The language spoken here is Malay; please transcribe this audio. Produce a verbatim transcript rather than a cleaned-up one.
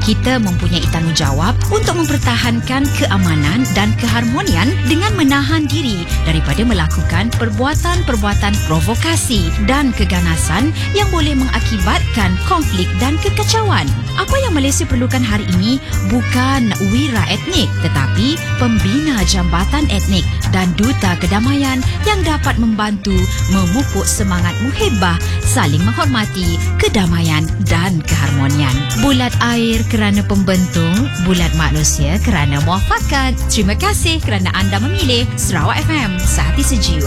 Kita mempunyai tanggungjawab untuk mempertahankan keamanan dan keharmonian dengan menahan diri daripada melakukan perbuatan-perbuatan provokasi dan keganasan yang boleh mengakibatkan konflik dan kekacauan. Apa yang Malaysia perlukan hari ini bukan wira etnik tetapi pembina jambatan etnik dan duta kedamaian yang dapat membantu memupuk semangat muhibbah, saling menghormati, kedamaian dan keharmonian. Bulat air kerana pembentung, bulat manusia kerana muafakat. Terima kasih kerana anda memilih Sarawak F M, Sehati Sejiwa.